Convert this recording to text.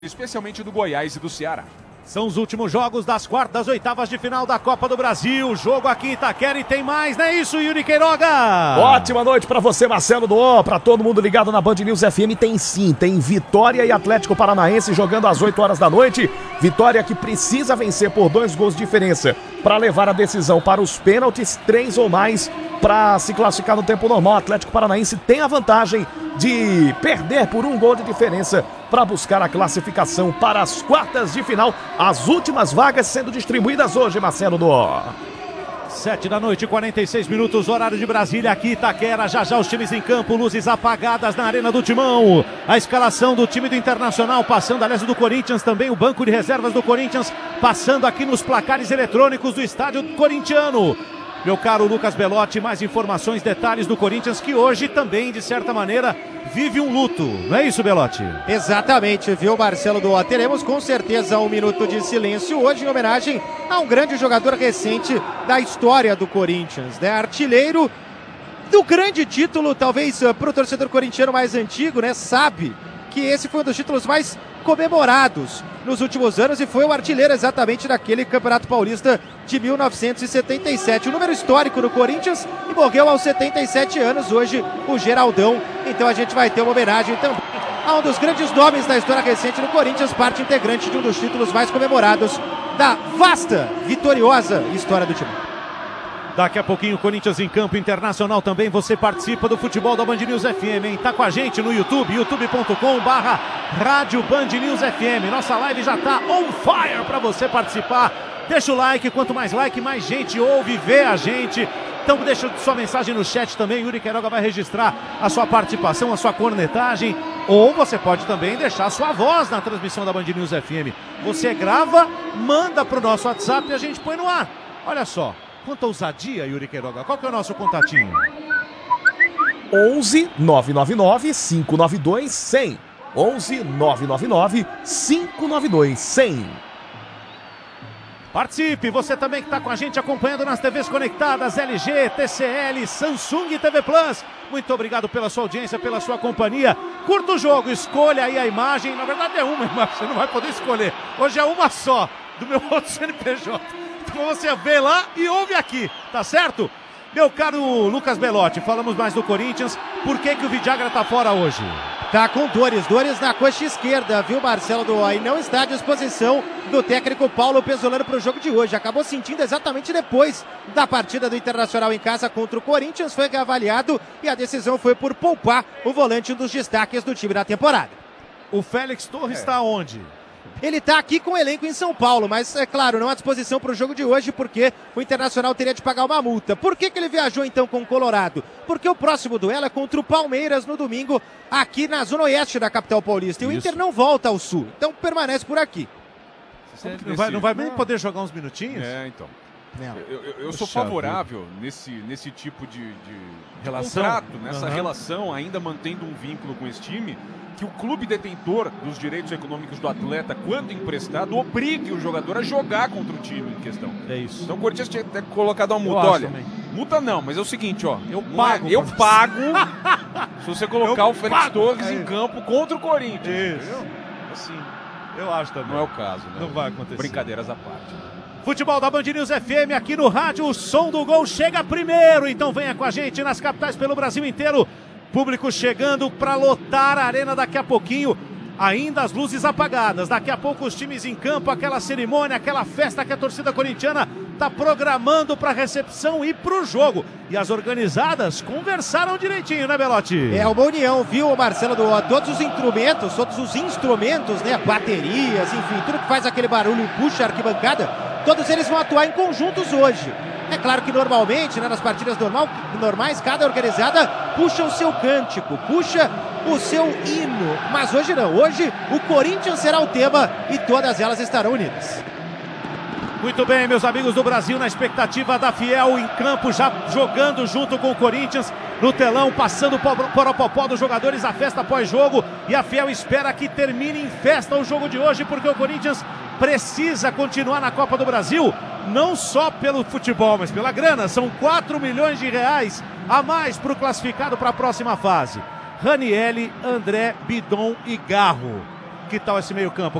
especialmente do Goiás e do Ceará. São os últimos jogos das quartas, oitavas de final da Copa do Brasil. Jogo aqui em Itaquera e tem mais, não é isso, Yuri Queiroga? Ótima noite pra você, Marcelo Duó, pra todo mundo ligado na Band News FM. Tem sim, tem Vitória e Atlético Paranaense jogando às 8 horas da noite. Vitória que precisa vencer por 2 gols de diferença para levar a decisão para os pênaltis, 3 ou mais para se classificar no tempo normal. Atlético Paranaense tem a vantagem de perder por 1 gol de diferença para buscar a classificação para as quartas de final. As últimas vagas sendo distribuídas hoje, Marcelo Duó. 7 da noite, 46 minutos, horário de Brasília, aqui Itaquera, já os times em campo, luzes apagadas na Arena do Timão. A escalação do time do Internacional, passando, aliás, do Corinthians também, o banco de reservas do Corinthians, passando aqui nos placares eletrônicos do estádio corintiano. Meu caro Lucas Belotti, mais informações, detalhes do Corinthians, que hoje também, de certa maneira, vive um luto. Não é isso, Belotti? Exatamente, viu, Marcelo Duó? Teremos com certeza um minuto de silêncio hoje em homenagem a um grande jogador recente da história do Corinthians, né? Artilheiro do grande título, talvez para o torcedor corintiano mais antigo, né? Sabe que esse foi um dos títulos mais comemorados nos últimos anos e foi o artilheiro exatamente daquele Campeonato Paulista de 1977. Um número histórico no Corinthians e morreu aos 77 anos hoje, o Geraldão. Então a gente vai ter uma homenagem também a um dos grandes nomes da história recente do Corinthians, parte integrante de um dos títulos mais comemorados da vasta, vitoriosa história do time. Daqui a pouquinho, Corinthians em campo, Internacional também. Você participa do futebol da Band News FM, hein? Tá com a gente no YouTube, youtube.com/Rádio Band News FM. Nossa live já tá on fire para você participar. Deixa o like, quanto mais like, mais gente ouve, vê a gente. Então deixa sua mensagem no chat também. Yuri Queiroga vai registrar a sua participação, a sua cornetagem. Ou você pode também deixar a sua voz na transmissão da Band News FM. Você grava, manda pro nosso WhatsApp e a gente põe no ar. Olha só. Quanta ousadia, Yuri Queiroga. Qual que é o nosso contatinho? 11 999 592 100. 11 999 592 100. Participe, você também que está com a gente acompanhando nas TVs conectadas, LG, TCL, Samsung e TV Plus. Muito obrigado pela sua audiência, pela sua companhia. Curta o jogo, escolha aí a imagem. Na verdade é uma imagem, você não vai poder escolher. Hoje é uma só, do meu outro CNPJ. Então você vê lá e ouve aqui, tá certo? Meu caro Lucas Belotti, falamos mais do Corinthians. Por que o Vidagra tá fora hoje? Tá com dores na coxa esquerda, viu, Marcelo Duó? E não está à disposição do técnico Paulo Pesolano para o jogo de hoje. Acabou sentindo exatamente depois da partida do Internacional em casa contra o Corinthians. Foi reavaliado e a decisão foi por poupar o volante, um dos destaques do time da temporada. O Félix Torres está onde? Ele está aqui com o elenco em São Paulo, mas, é claro, não à disposição para o jogo de hoje, porque o Internacional teria de pagar uma multa. Por que ele viajou, então, com o Colorado? Porque o próximo duelo é contra o Palmeiras no domingo, aqui na zona oeste da capital paulista. E o Inter não volta ao sul, então permanece por aqui. Não vai nem poder jogar uns minutinhos? Então. Eu sou favorável nesse tipo de relação, contrato, nessa relação, ainda mantendo um vínculo com esse time, que o clube detentor dos direitos econômicos do atleta, quando emprestado, obrigue o jogador a jogar contra o time em questão. É isso. Então o Corinthians tinha até colocado uma multa. Olha, multa não, mas é o seguinte, ó. Eu pago se você colocar o Félix Torres em campo contra o Corinthians. Isso. Assim, eu acho também. Não é o caso, né? Não vai acontecer. Brincadeiras à parte. Futebol da Band News FM aqui no rádio, o som do gol chega primeiro, então venha com a gente nas capitais pelo Brasil inteiro. Público chegando para lotar a arena daqui a pouquinho, ainda as luzes apagadas, daqui a pouco os times em campo, aquela cerimônia, aquela festa que a torcida corintiana está programando para a recepção e para o jogo. E as organizadas conversaram direitinho, né, Belotti? É uma união, viu, Marcelo Duó? Todos os instrumentos, né, baterias, enfim, tudo que faz aquele barulho e puxa a arquibancada, todos eles vão atuar em conjuntos hoje. É claro que normalmente, né, nas partidas normais, cada organizada puxa o seu cântico, puxa o seu hino. Mas hoje não, hoje o Corinthians será o tema e todas elas estarão unidas. Muito bem, meus amigos do Brasil, na expectativa da Fiel em campo, já jogando junto com o Corinthians, no telão, passando o poropopó dos jogadores, a festa pós-jogo, e a Fiel espera que termine em festa o jogo de hoje, porque o Corinthians precisa continuar na Copa do Brasil, não só pelo futebol, mas pela grana. São 4 milhões de reais a mais para o classificado para a próxima fase. Ranieri, André, Bidon e Garro. Que tal esse meio campo?